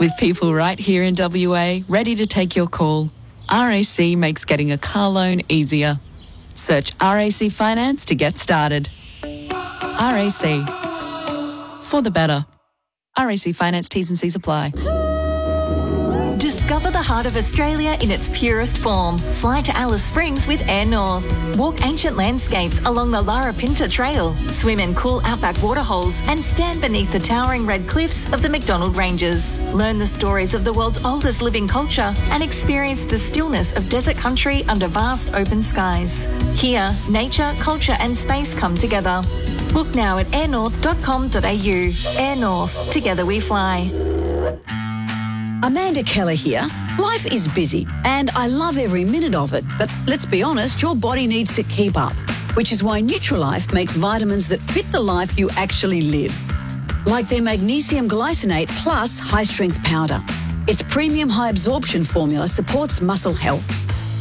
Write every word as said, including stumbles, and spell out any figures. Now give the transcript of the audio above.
With people right here in W A, ready to take your call, R A C makes getting a car loan easier. Search R A C Finance to get started. R A C. For the better. R A C Finance, T's and C's apply. Discover the heart of Australia in its purest form. Fly to Alice Springs with Air North. Walk ancient landscapes along the Lara Pinta Trail. Swim in cool outback waterholes and stand beneath the towering red cliffs of the McDonald Ranges. Learn the stories of the world's oldest living culture and experience the stillness of desert country under vast open skies. Here, nature, culture and space come together. Book now at air north dot com dot a u. Air North. Together we fly. Amanda Keller here. Life is busy and I love every minute of it, but let's be honest, your body needs to keep up, which is why Nutrilife makes vitamins that fit the life you actually live. Like their magnesium glycinate plus high-strength powder. Its premium high-absorption formula supports muscle health.